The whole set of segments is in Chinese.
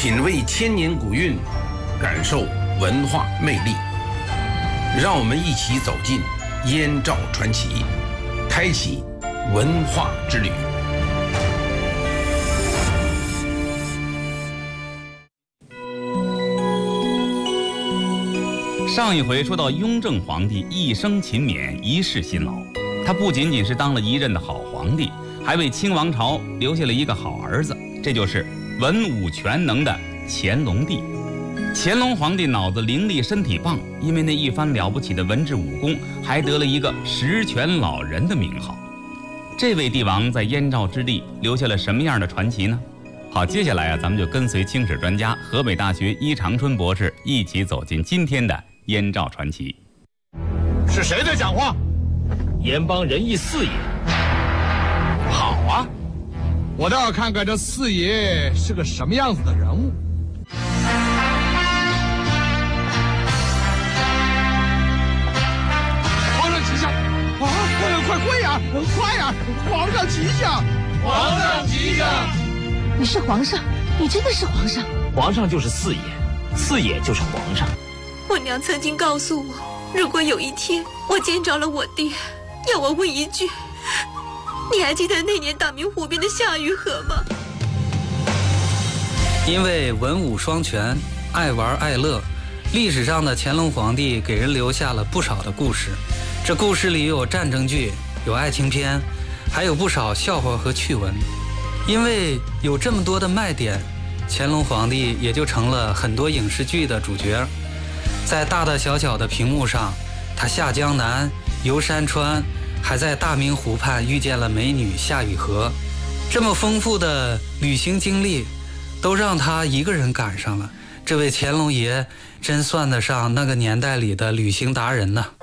品味千年古韵，感受文化魅力。让我们一起走进燕赵传奇，开启文化之旅。 上一回说到雍正皇帝一生勤勉，一世辛劳，他不仅仅是当了一任的好皇帝，还为清王朝留下了一个好儿子，这就是文武全能的乾隆帝。乾隆皇帝脑子伶俐，身体棒，因为那一番了不起的文治武功，还得了一个十全老人的名号。这位帝王在燕赵之地留下了什么样的传奇呢？好，接下来咱们就跟随清史专家河北大学伊长春博士一起走进今天的燕赵传奇。 是谁在讲话？ 燕邦仁义四爷。 好啊，我倒要看看这四爷是个什么样子的人物。皇上吉祥！啊，快跪呀，快呀！皇上吉祥！皇上吉祥！ 你是皇上，你真的是皇上。 皇上就是四爷，四爷就是皇上。 我娘曾经告诉我，如果有一天我见着了我爹，要我问一句，你还记得那年大明湖边的夏雨荷吗？ 因为文武双全，爱玩爱乐，历史上的乾隆皇帝给人留下了不少的故事。这故事里有战争剧，有爱情片，还有不少笑话和趣闻。因为有这么多的卖点，乾隆皇帝也就成了很多影视剧的主角。在大大小小的屏幕上，他下江南，游山川，还在大明湖畔遇见了美女夏雨荷。这么丰富的旅行经历都让他一个人赶上了，这位乾隆爷真算得上那个年代里的旅行达人呢。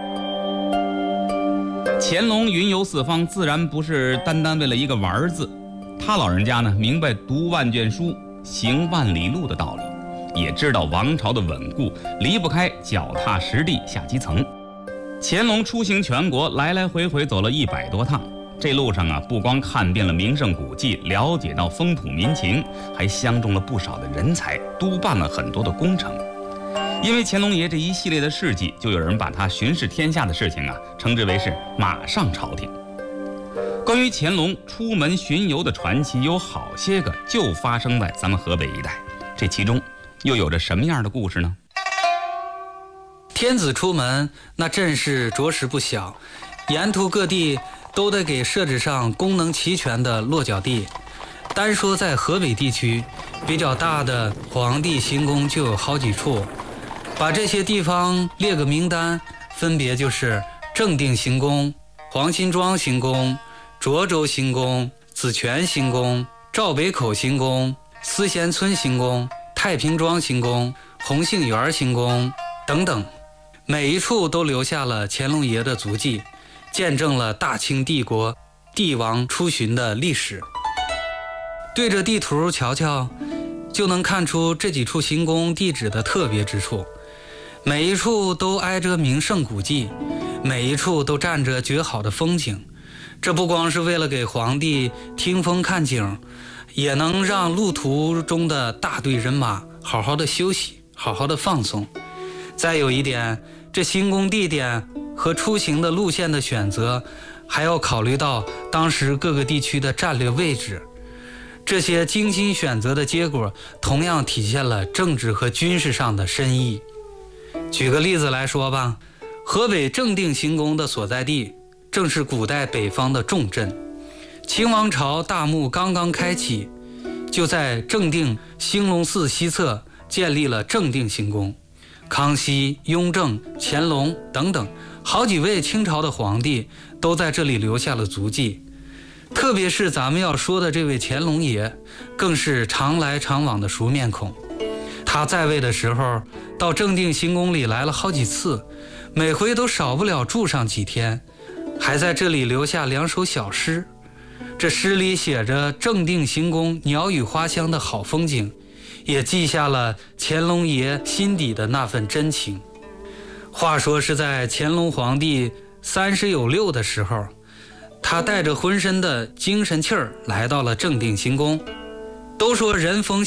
乾隆云游四方，自然不是单单为了一个玩字，他老人家呢明白读万卷书，行万里路的道理，也知道王朝的稳固离不开脚踏实地下基层。乾隆出行全国，来来回回走了100多趟，这路上啊，不光看遍了名胜古迹，了解到风土民情，还相中了不少的人才，督办了很多的工程。因为乾隆爷这一系列的事迹，就有人把他巡视天下的事情啊，称之为是马上朝廷。关于乾隆出门巡游的传奇，有好些个就发生在咱们河北一带，这其中又有着什么样的故事呢？ 天子出门，那阵势着实不小，沿途各地都得给设置上功能齐全的落脚地。单说在河北地区，比较大的皇帝行宫就有好几处，把这些地方列个名单，分别就是正定行宫、黄辛庄行宫、涿州行宫、紫泉行宫、赵北口行宫、思贤村行宫、太平庄行宫、红杏园行宫等等，每一处都留下了乾隆爷的足迹，见证了大清帝国帝王出巡的历史。对着地图瞧瞧，就能看出这几处行宫地址的特别之处。每一处都挨着名胜古迹，每一处都站着绝好的风景。这不光是为了给皇帝听风看景，也能让路途中的大队人马好好的休息，好好的放松。再有一点，这行宫地点和出行的路线的选择，还要考虑到当时各个地区的战略位置。这些精心选择的结果，同样体现了政治和军事上的深意。举个例子来说吧，河北正定行宫的所在地正是古代北方的重镇。清王朝大幕刚刚开启，就在正定兴隆寺西侧建立了正定行宫。康熙、雍正、乾隆等等好几位清朝的皇帝都在这里留下了足迹。特别是咱们要说的这位乾隆爷，更是常来常往的熟面孔。他在位的时候，到正定行宫里来了好几次，每回都少不了住上几天，还在这里留下2首小诗。这诗里写着正定行宫鸟语花香的好风景，也记下了乾隆爷心底的那份真情。话说是在乾隆皇帝30有6的时候，他带着浑身的精神气儿来到了正定行宫。都说人逢